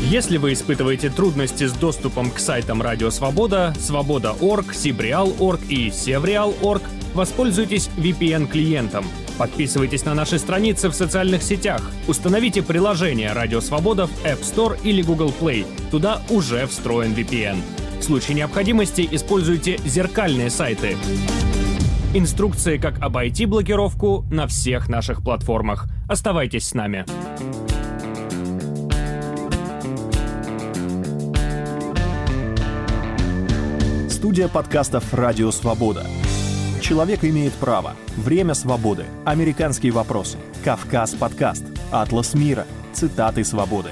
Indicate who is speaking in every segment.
Speaker 1: Если вы испытываете трудности с доступом к сайтам Радио Свобода, Свобода.орг, Сибреал.орг и Севреал.орг, воспользуйтесь VPN-клиентом. Подписывайтесь на наши страницы в социальных сетях. Установите приложение Радио Свобода в App Store или Google Play. Туда уже встроен VPN. В случае необходимости используйте зеркальные сайты. Инструкции, как обойти блокировку, на всех наших платформах. Оставайтесь с нами.
Speaker 2: Студия подкастов «Радио Свобода». «Человек имеет право», «Время свободы», «Американские вопросы», «Кавказ подкаст», «Атлас мира», «Цитаты свободы».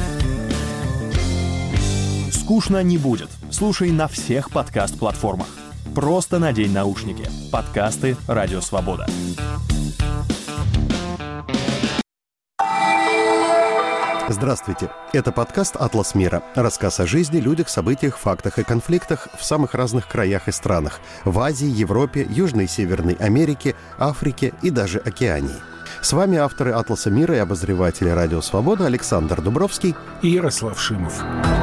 Speaker 2: Скучно не будет. Слушай на всех подкаст-платформах. Просто надень наушники. Подкасты «Радио Свобода».
Speaker 3: Здравствуйте. Это подкаст «Атлас мира». Рассказ о жизни, людях, событиях, фактах и конфликтах в самых разных краях и странах. В Азии, Европе, Южной и Северной Америке, Африке и даже Океании. С вами авторы «Атласа мира» и обозреватели «Радио Свобода» Александр Дубровский
Speaker 4: и Ярослав Шимов.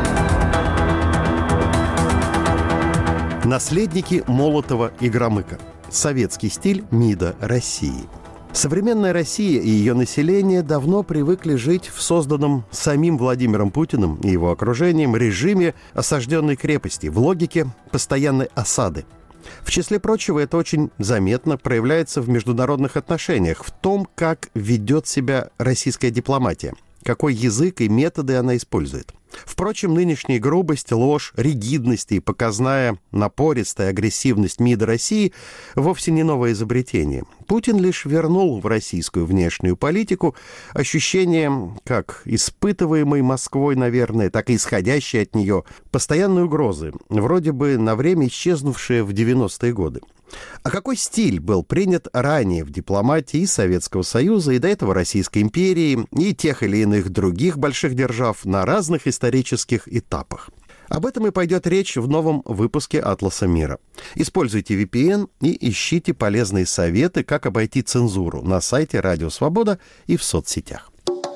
Speaker 3: Наследники Молотова и Громыка. Советский стиль МИДа России. Современная Россия и ее население давно привыкли жить в созданном самим Владимиром Путиным и его окружением режиме осажденной крепости, в логике постоянной осады. В числе прочего, это очень заметно проявляется в международных отношениях, в том, как ведет себя российская дипломатия, какой язык и методы она использует. Впрочем, нынешняя грубость, ложь, ригидность и показная напористая агрессивность МИДа России вовсе не новое изобретение. Путин лишь вернул в российскую внешнюю политику ощущение, как испытываемой Москвой, наверное, так и исходящей от нее постоянной угрозы, вроде бы на время исчезнувшие в 90-е годы. А какой стиль был принят ранее в дипломатии и Советского Союза, и до этого Российской империи, и тех или иных других больших держав на разных исторических этапах? Об этом и пойдет речь в новом выпуске «Атласа мира». Используйте VPN и ищите полезные советы, как обойти цензуру на сайте «Радио Свобода» и в соцсетях.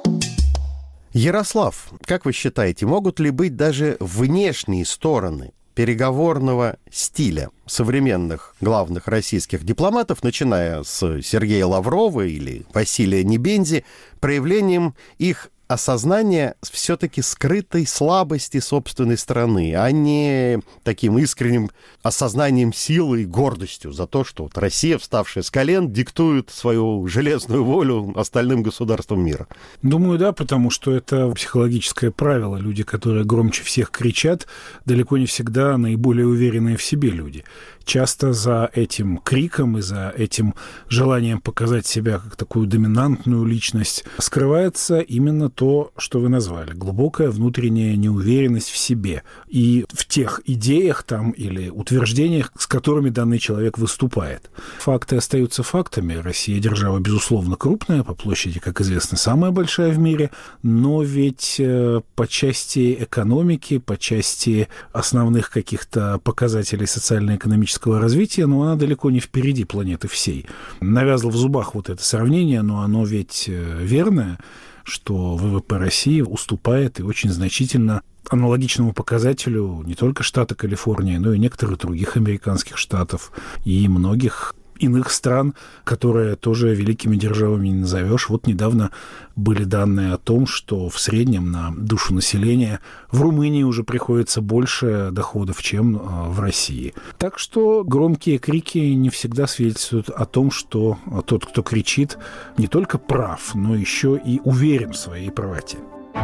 Speaker 3: Ярослав, как вы считаете, могут ли быть даже внешние стороны переговорного стиля современных главных российских дипломатов, начиная с Сергея Лаврова или Василия Небензи, проявлением их осознания все-таки скрытой слабости собственной страны, а не таким искренним осознанием силы и гордостью за то, что вот Россия, вставшая с колен, диктует свою железную волю остальным государствам мира?
Speaker 4: Думаю, да, потому что это психологическое правило. Люди, которые громче всех кричат, далеко не всегда наиболее уверенные в себе люди. Часто за этим криком и за этим желанием показать себя как такую доминантную личность скрывается именно то, что вы назвали. Глубокая внутренняя неуверенность в себе и в тех идеях там или утверждениях, с которыми данный человек выступает. Факты остаются фактами. Россия держава, безусловно, крупная, по площади, как известно, самая большая в мире, но ведь по части экономики, по части основных каких-то показателей социально-экономического развития, но она далеко не впереди планеты всей. Навязло в зубах вот это сравнение, но оно ведь верное, что ВВП России уступает и очень значительно аналогичному показателю не только штата Калифорния, но и некоторых других американских штатов и многих иных стран, которые тоже великими державами не назовешь. Вот недавно были данные о том, что в среднем на душу населения в Румынии уже приходится больше доходов, чем в России. Так что громкие крики не всегда свидетельствуют о том, что тот, кто кричит, не только прав, но еще и уверен в своей правоте.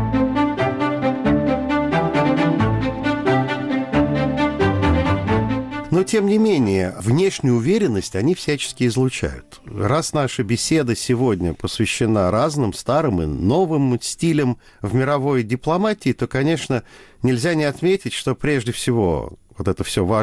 Speaker 3: Но, тем не менее, внешнюю уверенность они всячески излучают. Раз наша беседа сегодня посвящена разным старым и новым стилям в мировой дипломатии, то, конечно, нельзя не отметить, что прежде всего вот это все важно